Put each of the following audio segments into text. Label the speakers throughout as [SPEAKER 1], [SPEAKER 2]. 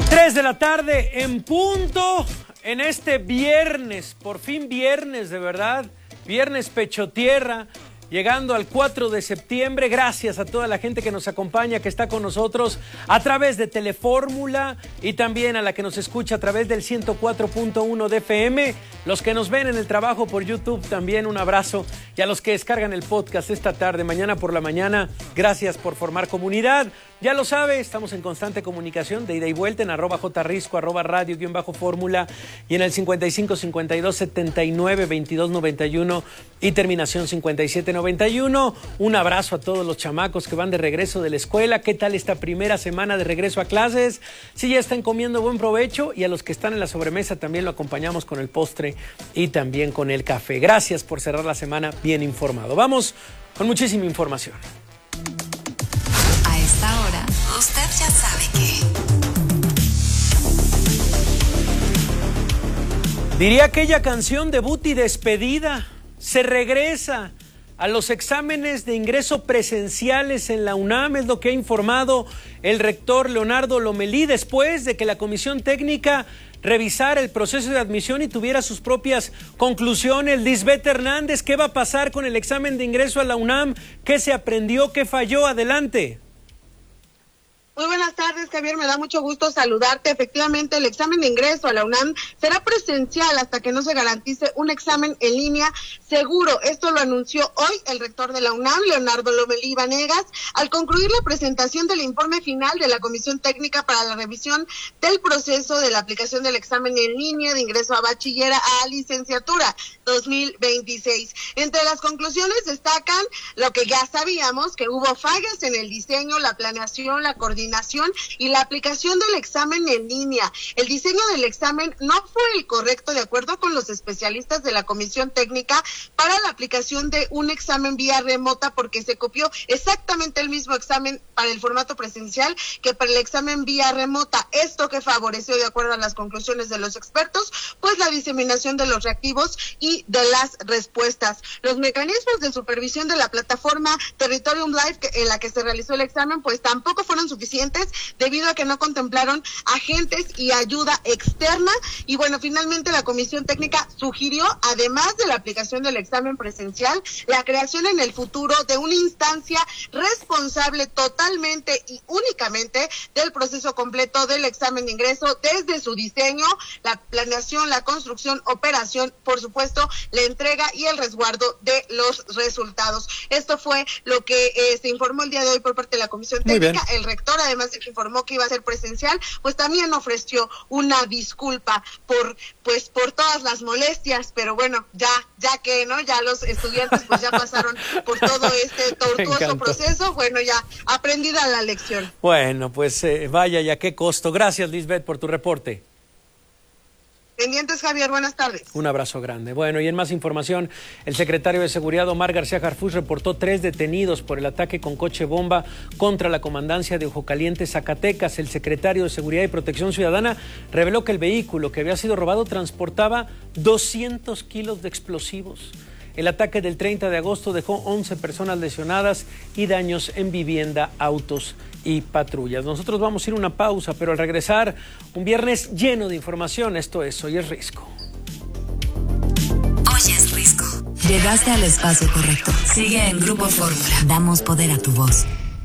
[SPEAKER 1] 3 de la tarde en punto, en este viernes, por fin viernes de verdad, viernes pecho tierra, llegando al 4 de septiembre, gracias a toda la gente que nos acompaña, que está con nosotros a través de Telefórmula y también a la que nos escucha a través del 104.1 de FM, los que nos ven en el trabajo por YouTube también un abrazo, y a los que descargan el podcast esta tarde, mañana por la mañana, gracias por formar comunidad. Ya lo sabe, estamos en constante comunicación de ida y vuelta en @jrisco, @radio_fórmula y en el 55 52 79 22 91 y terminación 57 91. Un abrazo a todos los chamacos que van de regreso de la escuela. ¿Qué tal esta primera semana de regreso a clases? Si ya están comiendo, buen provecho, y a los que están en la sobremesa también lo acompañamos con el postre y también con el café. Gracias por cerrar la semana bien informado. Vamos con muchísima información.
[SPEAKER 2] Ahora, usted ya sabe que...
[SPEAKER 1] Diría aquella canción debut y despedida. Se regresa a los exámenes de ingreso presenciales en la UNAM, es lo que ha informado el rector Leonardo Lomelí, después de que la Comisión Técnica revisara el proceso de admisión y tuviera sus propias conclusiones. Lisbeth Hernández, ¿qué va a pasar con el examen de ingreso a la UNAM? ¿Qué se aprendió? ¿Qué falló? Adelante.
[SPEAKER 3] Muy buenas tardes, Javier, me da mucho gusto saludarte. Efectivamente, el examen de ingreso a la UNAM será presencial hasta que no se garantice un examen en línea seguro. Esto lo anunció hoy el rector de la UNAM, Leonardo Lomelí Vanegas, al concluir la presentación del informe final de la Comisión Técnica para la revisión del proceso de la aplicación del examen en línea de ingreso a bachiller a licenciatura 2026. Entre las conclusiones destacan lo que ya sabíamos, que hubo fallas en el diseño, la planeación, la coordinación y la aplicación del examen en línea. El diseño del examen no fue el correcto de acuerdo con los especialistas de la Comisión Técnica para la aplicación de un examen vía remota, porque se copió exactamente el mismo examen para el formato presencial que para el examen vía remota. Esto que favoreció, de acuerdo a las conclusiones de los expertos, pues la diseminación de los reactivos y de las respuestas. Los mecanismos de supervisión de la plataforma Territorium Live en la que se realizó el examen, pues tampoco fueron suficientes debido a que no contemplaron agentes y ayuda externa. Y bueno, finalmente la Comisión Técnica sugirió, además de la aplicación del examen presencial, la creación en el futuro de una instancia responsable totalmente y únicamente del proceso completo del examen de ingreso, desde su diseño, la planeación, la construcción, operación, por supuesto, la entrega y el resguardo de los resultados. Esto fue lo que se informó el día de hoy por parte de la Comisión Técnica. El rector, además de que informó que iba a ser presencial, pues también ofreció una disculpa por todas las molestias, pero bueno, ya que no, ya los estudiantes pues ya pasaron por todo este tortuoso proceso, bueno, ya aprendida la lección.
[SPEAKER 1] Bueno, pues vaya, ya qué costo. Gracias, Lisbeth, por tu reporte.
[SPEAKER 3] Pendientes, Javier, buenas tardes.
[SPEAKER 1] Un abrazo grande. Bueno, y en más información, el secretario de Seguridad, Omar García Harfuch, reportó 3 detenidos por el ataque con coche bomba contra la comandancia de Ojo Caliente, Zacatecas. El secretario de Seguridad y Protección Ciudadana reveló que el vehículo que había sido robado transportaba 200 kilos de explosivos. El ataque del 30 de agosto dejó 11 personas lesionadas y daños en vivienda, autos y patrullas. Nosotros vamos a ir a una pausa, pero al regresar, un viernes lleno de información. Esto es Hoy es Risco.
[SPEAKER 2] Hoy es Risco. Llegaste al espacio correcto. Sigue en Grupo Fórmula. Damos poder a tu voz.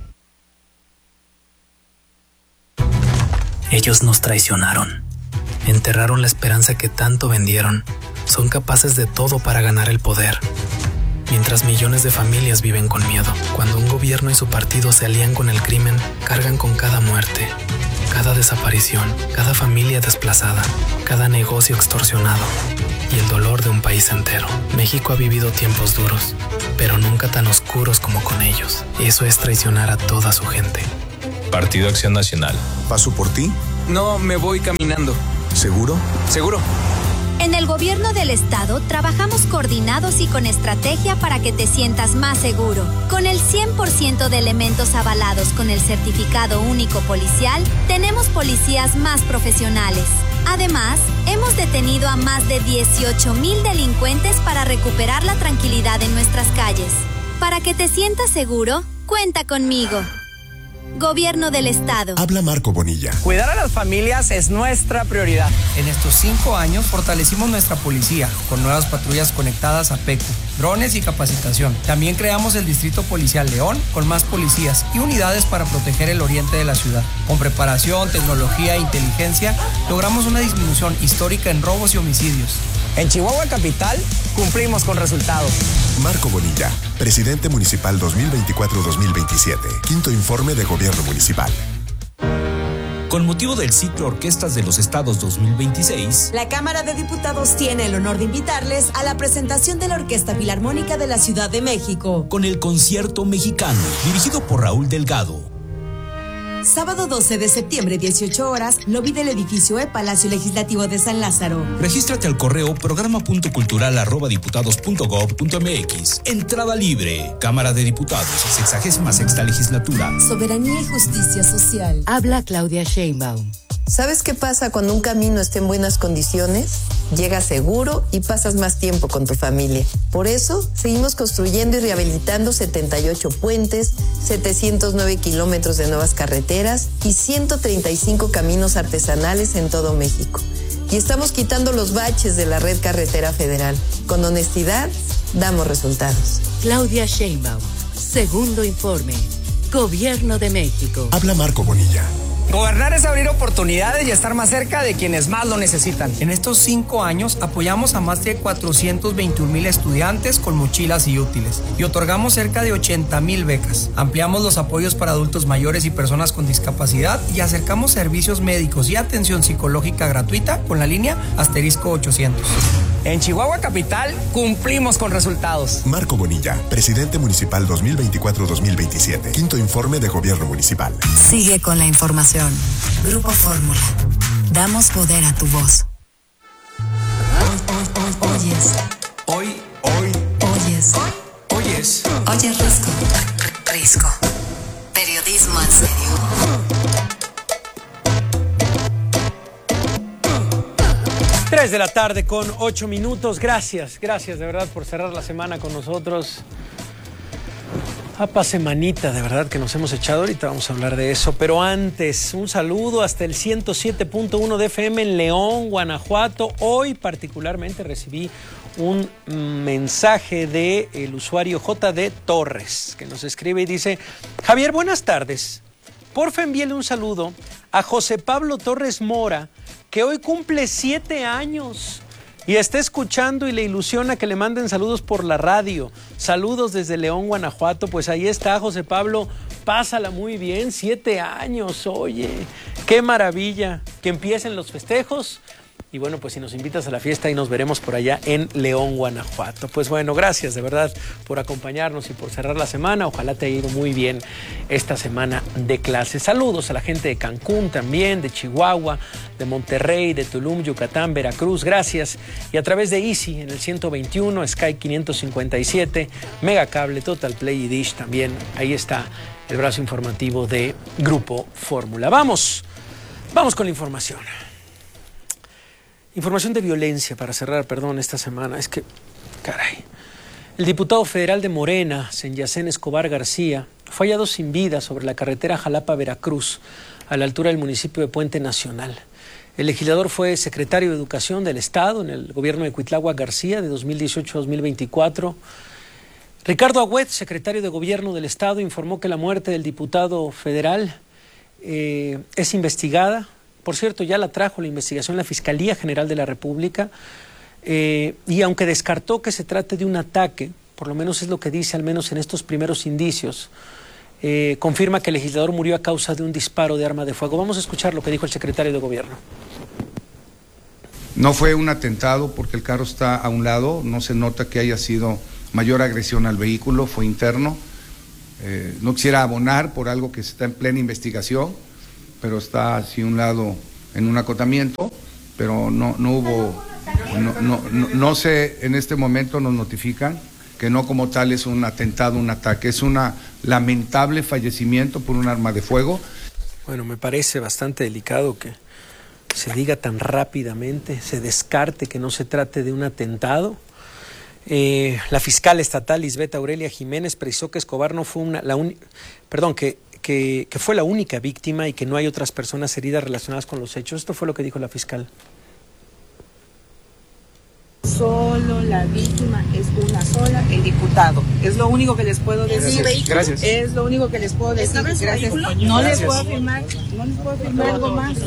[SPEAKER 4] Ellos nos traicionaron. Enterraron la esperanza que tanto vendieron. Son capaces de todo para ganar el poder. Mientras millones de familias viven con miedo. Cuando un gobierno y su partido se alían con el crimen, cargan con cada muerte, cada desaparición, cada familia desplazada, cada negocio extorsionado y el dolor de un país entero. México ha vivido tiempos duros, pero nunca tan oscuros como con ellos. Eso es traicionar a toda su gente.
[SPEAKER 5] Partido Acción Nacional.
[SPEAKER 6] ¿Paso por ti?
[SPEAKER 7] No, me voy caminando.
[SPEAKER 6] ¿Seguro?
[SPEAKER 7] Seguro.
[SPEAKER 8] En el gobierno del estado trabajamos coordinados y con estrategia para que te sientas más seguro. Con el 100% de elementos avalados con el certificado único policial, tenemos policías más profesionales. Además, hemos detenido a más de 18,000 delincuentes para recuperar la tranquilidad en nuestras calles. Para que te sientas seguro, cuenta conmigo. Gobierno del Estado.
[SPEAKER 6] Habla Marco Bonilla.
[SPEAKER 7] Cuidar a las familias es nuestra prioridad. En estos 5 años fortalecimos nuestra policía con nuevas patrullas conectadas a PECU, drones y capacitación. También creamos el Distrito Policial León con más policías y unidades para proteger el oriente de la ciudad. Con preparación, tecnología e inteligencia, logramos una disminución histórica en robos y homicidios. En Chihuahua Capital, cumplimos con resultados.
[SPEAKER 6] Marco Bonilla, presidente municipal 2024-2027. Quinto informe de gobierno municipal.
[SPEAKER 9] Con motivo del ciclo Orquestas de los Estados 2026,
[SPEAKER 10] la Cámara de Diputados tiene el honor de invitarles a la presentación de la Orquesta Filarmónica de la Ciudad de México.
[SPEAKER 9] Con el Concierto Mexicano, dirigido por Raúl Delgado.
[SPEAKER 10] Sábado 12 de septiembre, 18 horas, lobby del edificio Palacio Legislativo de San Lázaro.
[SPEAKER 9] Regístrate al correo programa.cultural@diputados.gov.mx. Entrada libre. Cámara de Diputados, 66ª legislatura.
[SPEAKER 10] Soberanía y justicia social.
[SPEAKER 11] Habla Claudia Sheinbaum.
[SPEAKER 12] ¿Sabes qué pasa cuando un camino está en buenas condiciones? Llegas seguro y pasas más tiempo con tu familia. Por eso, seguimos construyendo y rehabilitando 78 puentes, 709 kilómetros de nuevas carreteras y 135 caminos artesanales en todo México. Y estamos quitando los baches de la red carretera federal. Con honestidad, damos resultados.
[SPEAKER 11] Claudia Sheinbaum, segundo informe. Gobierno de México.
[SPEAKER 6] Habla Marco Bonilla.
[SPEAKER 7] Gobernar es abrir oportunidades y estar más cerca de quienes más lo necesitan. En estos 5 años apoyamos a más de 421,000 estudiantes con mochilas y útiles y otorgamos cerca de 80,000 becas. Ampliamos los apoyos para adultos mayores y personas con discapacidad y acercamos servicios médicos y atención psicológica gratuita con la línea *800. En Chihuahua Capital cumplimos con resultados.
[SPEAKER 6] Marco Bonilla, presidente municipal 2024-2027. Quinto informe de gobierno municipal.
[SPEAKER 2] Sigue con la información. Grupo Fórmula. Damos poder a tu voz. Oyes.
[SPEAKER 9] Hoy.
[SPEAKER 2] Oyes.
[SPEAKER 9] Oyes.
[SPEAKER 2] Oyes Risco. Risco. Periodismo en serio.
[SPEAKER 1] 3 de la tarde con 8 minutos. Gracias de verdad por cerrar la semana con nosotros. Semanita de verdad que nos hemos echado. Ahorita vamos a hablar de eso, pero antes un saludo hasta el 107.1 de FM en León, Guanajuato. Hoy particularmente recibí un mensaje del usuario JD Torres, que nos escribe y dice: Javier, buenas tardes. Porfa, envíele un saludo a José Pablo Torres Mora, que hoy cumple 7 años y está escuchando y le ilusiona que le manden saludos por la radio. Saludos desde León, Guanajuato. Pues ahí está, José Pablo, pásala muy bien, 7 años, oye, qué maravilla, que empiecen los festejos. Y bueno, pues si nos invitas a la fiesta y nos veremos por allá en León, Guanajuato. Pues bueno, gracias de verdad por acompañarnos y por cerrar la semana. Ojalá te haya ido muy bien esta semana de clases. Saludos a la gente de Cancún también, de Chihuahua, de Monterrey, de Tulum, Yucatán, Veracruz. Gracias. Y a través de Easy en el 121, Sky 557, Megacable, Total Play y Dish también. Ahí está el brazo informativo de Grupo Fórmula. Vamos con la información. Información de violencia para cerrar, esta semana. Es que, caray. El diputado federal de Morena, Senyacén Escobar García, fue hallado sin vida sobre la carretera Jalapa-Veracruz, a la altura del municipio de Puente Nacional. El legislador fue secretario de Educación del Estado en el gobierno de Cuitláhuac García de 2018 a 2024. Ricardo Agüed, secretario de Gobierno del Estado, informó que la muerte del diputado federal es investigada. Por cierto, ya la trajo la investigación la Fiscalía General de la República y aunque descartó que se trate de un ataque, por lo menos es lo que dice al menos en estos primeros indicios, confirma que el legislador murió a causa de un disparo de arma de fuego. Vamos a escuchar lo que dijo el secretario de Gobierno.
[SPEAKER 13] No fue un atentado porque el carro está a un lado, no se nota que haya sido mayor agresión al vehículo, fue interno. No quisiera abonar por algo que está en plena investigación, pero está así un lado en un acotamiento, pero no hubo, no sé, en este momento nos notifican que no como tal es un atentado, un ataque, es un lamentable fallecimiento por un arma de fuego.
[SPEAKER 1] Bueno, me parece bastante delicado que se diga tan rápidamente, se descarte que no se trate de un atentado. La fiscal estatal Lisbeth Aurelia Jiménez precisó que Escobar no fue que fue la única víctima y que no hay otras personas heridas relacionadas con los hechos. Esto fue lo que dijo la fiscal.
[SPEAKER 14] Solo la víctima es una sola, el diputado. Es lo único que les puedo decir.
[SPEAKER 13] Gracias.
[SPEAKER 14] Es lo único que les puedo decir. Gracias. No les puedo afirmar algo más.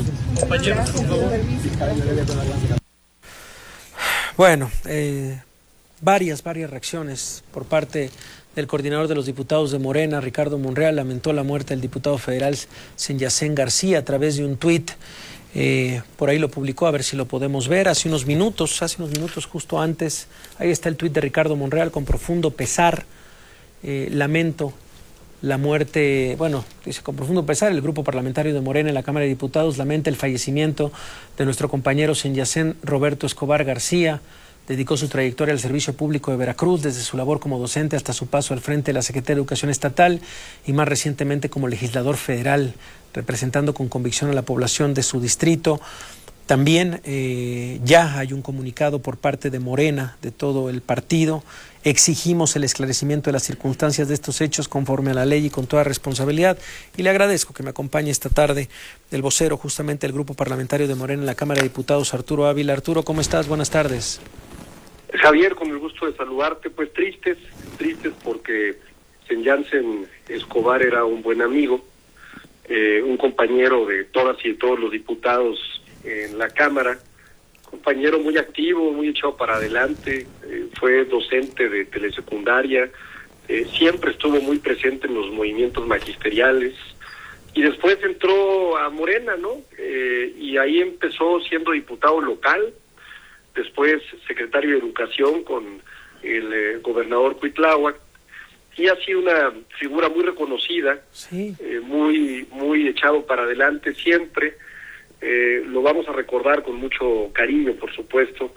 [SPEAKER 1] Bueno, varias reacciones por parte del coordinador de los diputados de Morena, Ricardo Monreal. Lamentó la muerte del diputado federal Senyacén García a través de un tuit. Por ahí lo publicó, a ver si lo podemos ver. Hace unos minutos justo antes, ahí está el tuit de Ricardo Monreal: con profundo pesar, lamento la muerte, dice, con profundo pesar, el grupo parlamentario de Morena en la Cámara de Diputados lamenta el fallecimiento de nuestro compañero Senyacén Roberto Escobar García. Dedicó su trayectoria al servicio público de Veracruz, desde su labor como docente hasta su paso al frente de la Secretaría de Educación Estatal y más recientemente como legislador federal, representando con convicción a la población de su distrito. También ya hay un comunicado por parte de Morena, de todo el partido. Exigimos el esclarecimiento de las circunstancias de estos hechos conforme a la ley y con toda responsabilidad. Y le agradezco que me acompañe esta tarde el vocero justamente del grupo parlamentario de Morena en la Cámara de Diputados, Arturo Ávila. Arturo, ¿cómo estás? Buenas tardes.
[SPEAKER 15] Javier, con el gusto de saludarte. Pues tristes porque Senyacén Escobar era un buen amigo, un compañero de todas y de todos los diputados en la Cámara, compañero muy activo, muy echado para adelante, fue docente de telesecundaria, siempre estuvo muy presente en los movimientos magisteriales y después entró a Morena, ¿no? Y ahí empezó siendo diputado local, después secretario de Educación con el gobernador Cuitláhuac, y ha sido una figura muy reconocida, sí. Muy echado para adelante siempre. Lo vamos a recordar con mucho cariño, por supuesto.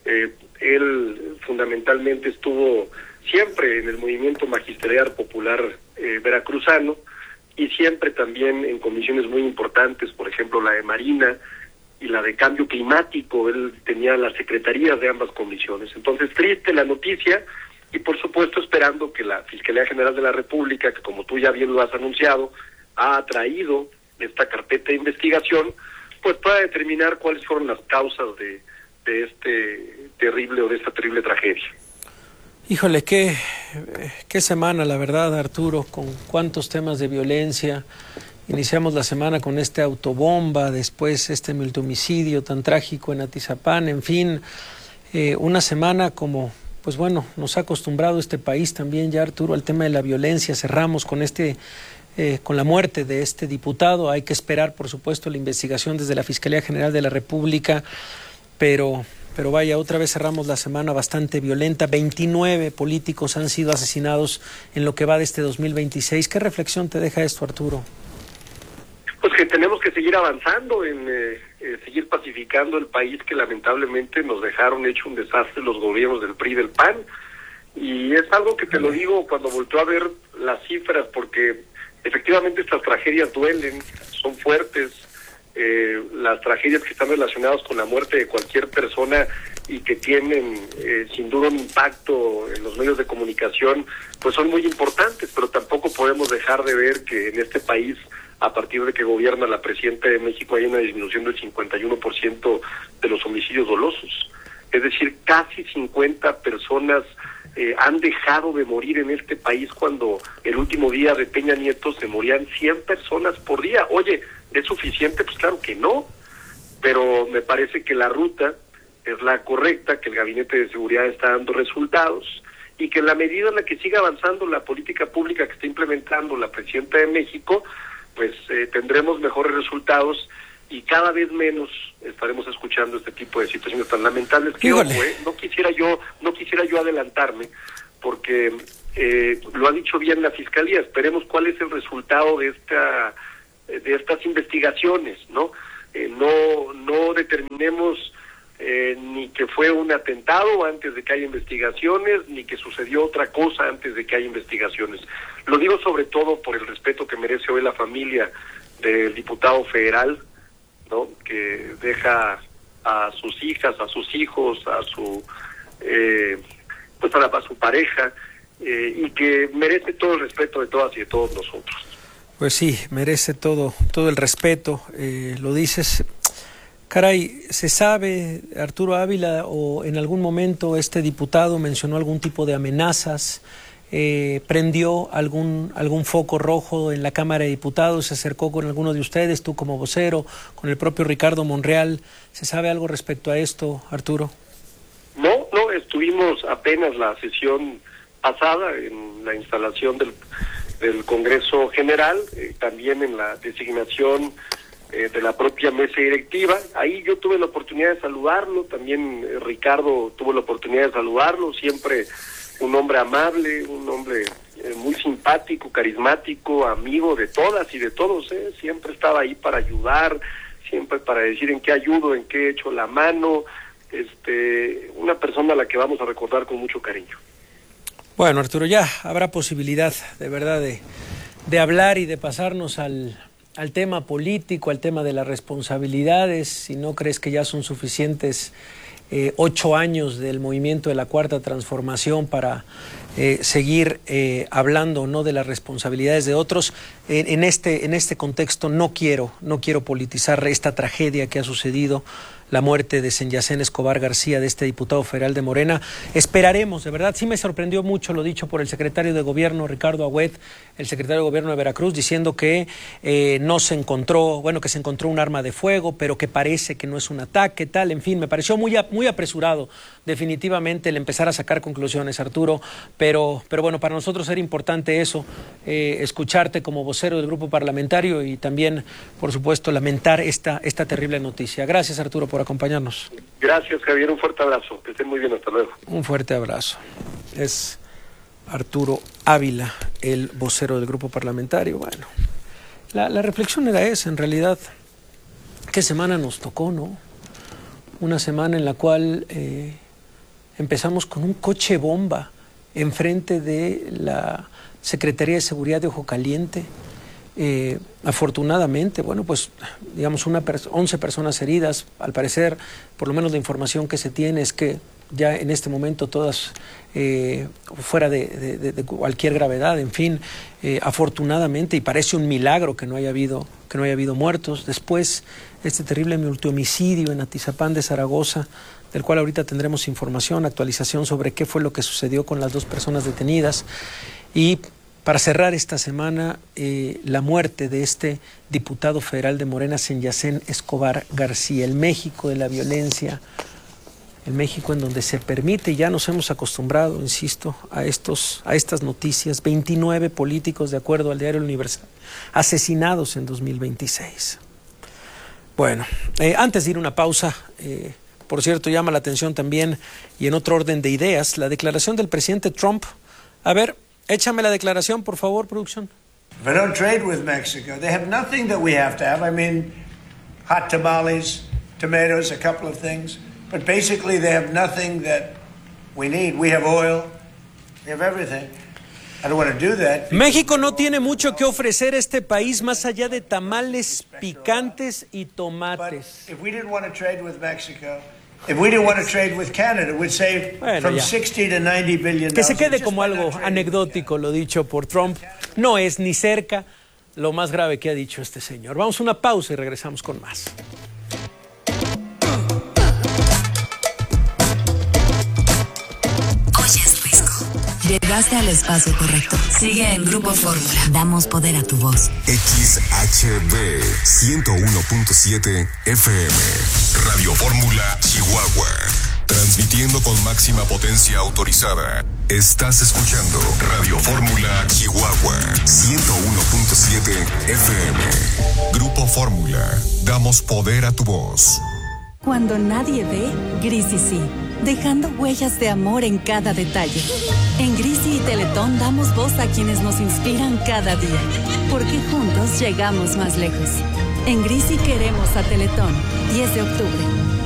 [SPEAKER 15] Él fundamentalmente estuvo siempre en el movimiento magisterial popular veracruzano y siempre también en comisiones muy importantes, por ejemplo la de Marina y la de Cambio Climático. Él tenía las secretarías de ambas comisiones. Entonces, triste la noticia y por supuesto esperando que la Fiscalía General de la República, que como tú ya bien lo has anunciado, ha traído esta carpeta de investigación, pues pueda determinar cuáles fueron las causas de esta terrible tragedia.
[SPEAKER 1] Híjole, qué semana, la verdad, Arturo, con cuántos temas de violencia. Iniciamos la semana con este autobomba, después este multihomicidio tan trágico en Atizapán, en fin, una semana como, pues bueno, nos ha acostumbrado este país también ya, Arturo, al tema de la violencia. Cerramos con con la muerte de este diputado. Hay que esperar, por supuesto, la investigación desde la Fiscalía General de la República, pero vaya, otra vez cerramos la semana bastante violenta. 29 políticos han sido asesinados en lo que va de este 2026. ¿Qué reflexión te deja esto, Arturo?
[SPEAKER 15] Pues que tenemos que seguir avanzando en seguir pacificando el país que lamentablemente nos dejaron hecho un desastre los gobiernos del PRI y del PAN. Y es algo que te lo digo cuando volteo a ver las cifras, porque efectivamente estas tragedias duelen, son fuertes. Las tragedias que están relacionadas con la muerte de cualquier persona y que tienen sin duda un impacto en los medios de comunicación, pues son muy importantes, pero tampoco podemos dejar de ver que en este país, a partir de que gobierna la presidenta de México, hay una disminución del 51% de los homicidios dolosos. Es decir, casi 50 personas han dejado de morir en este país, cuando el último día de Peña Nieto se morían 100 personas por día. Oye, ¿es suficiente? Pues claro que no, pero me parece que la ruta es la correcta, que el Gabinete de Seguridad está dando resultados y que en la medida en la que siga avanzando la política pública que está implementando la presidenta de México, pues tendremos mejores resultados y cada vez menos estaremos escuchando este tipo de situaciones tan lamentables que no quisiera yo adelantarme, porque lo ha dicho bien la Fiscalía. Esperemos cuál es el resultado de estas investigaciones, ¿no? No determinemos ni que fue un atentado antes de que haya investigaciones, ni que sucedió otra cosa antes de que haya investigaciones. Lo digo sobre todo por el respeto que merece hoy la familia del diputado federal, ¿no? Que deja a sus hijas, a sus hijos, a su pareja, y que merece todo el respeto de todas y de todos nosotros.
[SPEAKER 1] Pues sí, merece todo el respeto, lo dices. Caray, ¿se sabe, Arturo Ávila, o en algún momento este diputado mencionó algún tipo de amenazas? ¿Prendió algún foco rojo en la Cámara de Diputados? ¿Se acercó con alguno de ustedes, tú como vocero, con el propio Ricardo Monreal? ¿Se sabe algo respecto a esto, Arturo?
[SPEAKER 15] No, estuvimos apenas la sesión pasada en la instalación del Congreso General, también en la designación de la propia mesa directiva. Ahí yo tuve la oportunidad de saludarlo, también Ricardo tuvo la oportunidad de saludarlo, siempre un hombre amable, un hombre muy simpático, carismático, amigo de todas y de todos, siempre estaba ahí para ayudar, siempre para decir en qué ayudo, en qué echo la mano, una persona a la que vamos a recordar con mucho cariño.
[SPEAKER 1] Bueno, Arturo, ya habrá posibilidad de verdad de hablar y de pasarnos al tema político, al tema de las responsabilidades. Si no crees que ya son suficientes 8 años del movimiento de la Cuarta Transformación para seguir hablando, ¿no?, de las responsabilidades de otros. En este contexto no quiero politizar esta tragedia que ha sucedido, la muerte de Senyacén Escobar García, de este diputado federal de Morena. Esperaremos, de verdad, sí me sorprendió mucho lo dicho por el secretario de Gobierno, Ricardo Agüed, el secretario de Gobierno de Veracruz, diciendo que no se encontró, que se encontró un arma de fuego, pero que parece que no es un ataque, tal, en fin, me pareció muy apresurado, definitivamente, el empezar a sacar conclusiones, Arturo, pero bueno, para nosotros era importante eso, escucharte como vocero del grupo parlamentario y también, por supuesto, lamentar esta terrible noticia. Gracias, Arturo, por acompañarnos.
[SPEAKER 15] Gracias, Javier, un fuerte abrazo, que estén muy bien, hasta luego.
[SPEAKER 1] Un fuerte abrazo. Es Arturo Ávila, el vocero del grupo parlamentario. Bueno, la reflexión era esa, en realidad. ¿Qué semana nos tocó, no? Una semana en la cual empezamos con un coche bomba enfrente de la Secretaría de Seguridad de Ojo Caliente. Afortunadamente, bueno, pues digamos 11 personas heridas. Al parecer, por lo menos la información que se tiene es que ya en este momento todas fuera de cualquier gravedad, en fin, afortunadamente, y parece un milagro que no haya habido muertos. Después, este terrible multihomicidio en Atizapán de Zaragoza, del cual ahorita tendremos información, actualización sobre qué fue lo que sucedió con las 2 personas detenidas. Y para cerrar esta semana, la muerte de este diputado federal de Morena, Senyacén Escobar García, el México de la violencia, el México en donde se permite, ya nos hemos acostumbrado, insisto, a estas noticias, 29 políticos, de acuerdo al diario El Universal, asesinados en 2026. Bueno, antes de ir a una pausa, por cierto, llama la atención también, y en otro orden de ideas, la declaración del presidente Trump. A ver, échame la declaración, por favor, producción.
[SPEAKER 16] If I don't trade with Mexico, they have nothing that we have to have. I mean, hot tamales, tomatoes, a couple of things. But basically they have nothing that we need. We have oil, we have everything. I don't want to do that.
[SPEAKER 1] México no tiene mucho que ofrecer a este país más allá de tamales picantes y tomates.
[SPEAKER 16] But if we didn't want to trade with Mexico, if we didn't want to trade with Canada, we'd save from 60 to 90 billion.
[SPEAKER 1] Que se quede como algo anecdótico lo dicho por Trump. No es ni cerca lo más grave que ha dicho este señor. Vamos a una pausa y regresamos con más.
[SPEAKER 2] Llegaste al espacio correcto. Sigue en Grupo Fórmula. Damos poder a tu voz.
[SPEAKER 6] XHB 101.7 FM. Radio Fórmula, Chihuahua. Transmitiendo con máxima potencia autorizada. Estás escuchando Radio Fórmula, Chihuahua 101.7 FM. Grupo Fórmula. Damos poder a tu voz.
[SPEAKER 17] Cuando nadie ve, Grisi sí, dejando huellas de amor en cada detalle. En Grisi y Teletón damos voz a quienes nos inspiran cada día, porque juntos llegamos más lejos. En Grisi queremos a Teletón, 10 de octubre.